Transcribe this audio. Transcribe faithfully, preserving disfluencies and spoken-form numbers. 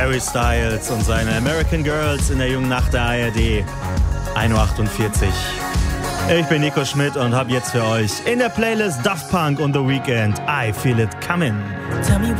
Harry Styles und seine American Girls in der jungen Nacht der A R D. ein Uhr achtundvierzig. Ich bin Nico Schmidt und habe jetzt für euch in der Playlist Daft Punk und The Weeknd I Feel It Coming. Tell me